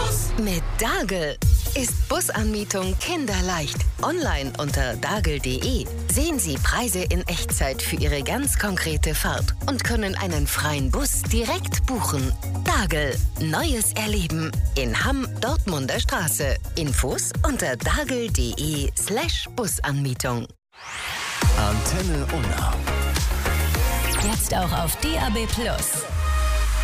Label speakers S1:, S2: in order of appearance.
S1: Mit Dagel ist Busanmietung kinderleicht. Online unter dagel.de sehen Sie Preise in Echtzeit für Ihre ganz konkrete Fahrt und können einen freien Bus direkt buchen. Dagel, neues Erleben in Hamm, Dortmunder Straße. Infos unter dagel.de/Busanmietung.
S2: Antenne Unna.
S3: Jetzt auch auf DAB+.